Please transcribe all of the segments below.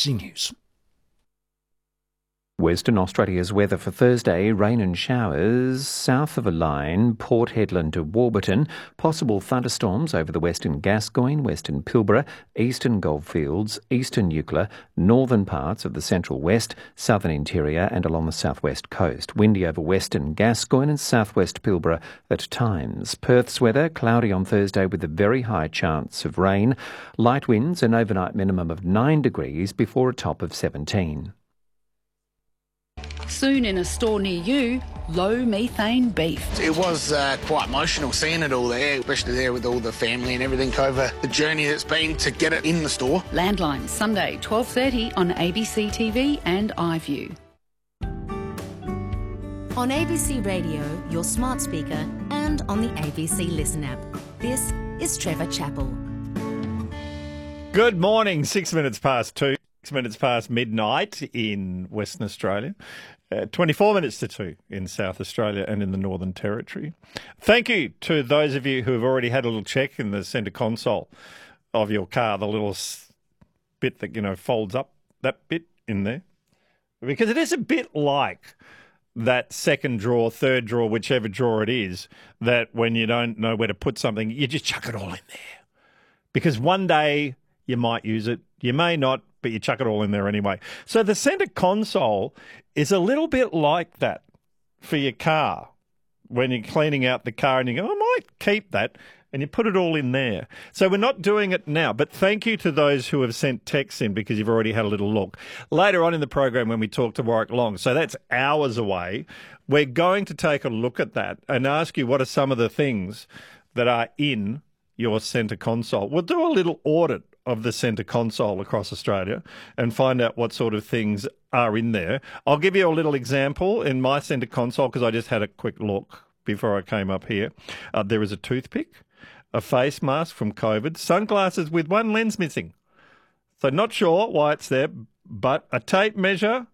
ABC News. Western Australia's weather for Thursday, rain and showers south of a line, Port Hedland to Warburton, possible thunderstorms over the western Gascoyne, western Pilbara, eastern Goldfields, eastern Eucla, northern parts of the central west, southern interior and along the southwest coast. Windy over western Gascoyne and southwest Pilbara at times. Perth's weather, cloudy on Thursday with a very high chance of rain, light winds, an overnight minimum of 9 degrees before a top of 17. Soon in a store near you, low methane beef. It was quite emotional seeing it all there, especially there with all the family and everything over the journey that's been to get it in the store. Landline, Sunday, 12:30 on ABC TV and iView. On ABC Radio, your smart speaker, and on the ABC Listen app. This is Trevor Chappell. Good morning, 6 minutes past 2. 6 minutes past midnight in Western Australia, 24 minutes to 2 in South Australia and in the Northern Territory. Thank you to those of you who have already had a little check in the centre console of your car, the little bit that, folds up, that bit in there. Because it is a bit like that second drawer, third drawer, whichever drawer it is, that when you don't know where to put something, you just chuck it all in there. Because one day you might use it, you may not, but you chuck it all in there anyway. So the centre console is a little bit like that for your car when you're cleaning out the car and you go, I might keep that, and you put it all in there. So we're not doing it now, but thank you to those who have sent texts in because you've already had a little look. Later on in the program when we talk to Warwick Long, so that's hours away, we're going to take a look at that and ask you what are some of the things that are in your centre console. We'll do a little audit of the centre console across Australia and find out what sort of things are in there. I'll give you a little example in my centre console because I just had a quick look before I came up here. There is a toothpick, a face mask from COVID, sunglasses with one lens missing. So not sure why it's there, but a tape measure,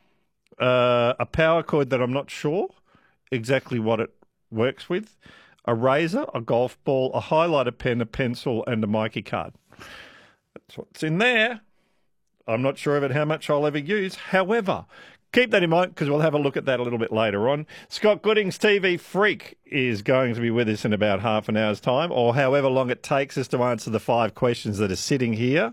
a power cord that I'm not sure exactly what it works with, a razor, a golf ball, a highlighter pen, a pencil and a Mikey card. That's what's in there. I'm not sure of how much I'll ever use. However, keep that in mind because we'll have a look at that a little bit later on. Scott Goodings, TV Freak, is going to be with us in about half an hour's time or however long it takes us to answer the 5 questions that are sitting here.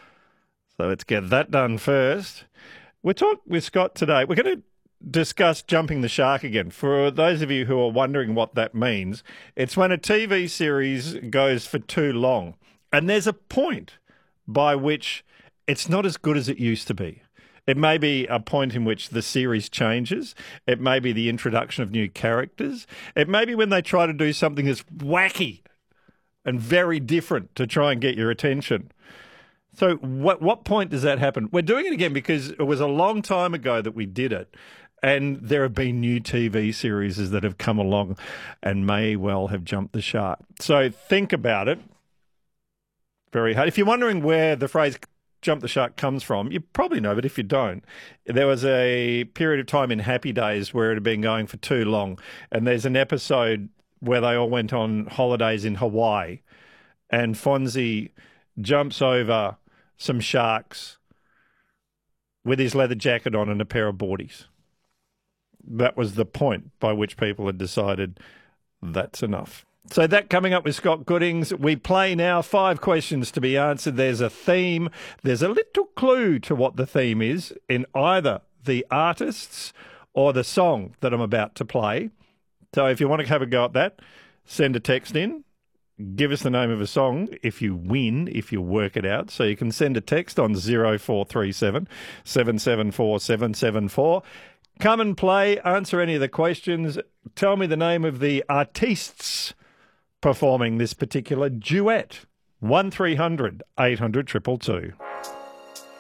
So let's get that done first. We're talking with Scott today. We're going to discuss jumping the shark again. For those of you who are wondering what that means, it's when a TV series goes for too long. And there's a point by which it's not as good as it used to be. It may be a point in which the series changes. It may be the introduction of new characters. It may be when they try to do something that's wacky and very different to try and get your attention. So what point does that happen? We're doing it again because it was a long time ago that we did it. And there have been new TV series that have come along and may well have jumped the shark. So think about it. Very hard. If you're wondering where the phrase jump the shark comes from, you probably know, but if you don't, there was a period of time in Happy Days where it had been going for too long. And there's an episode where they all went on holidays in Hawaii and Fonzie jumps over some sharks with his leather jacket on and a pair of boardies. That was the point by which people had decided that's enough. So that coming up with Scott Goodings. We play now 5 questions to be answered. There's a theme. There's a little clue to what the theme is in either the artists or the song that I'm about to play. So if you want to have a go at that, send a text in. Give us the name of a song if you win, if you work it out. So you can send a text on 0437 774 774. Come and play, answer any of the questions. Tell me the name of the artistes performing this particular duet. 1300 800 222.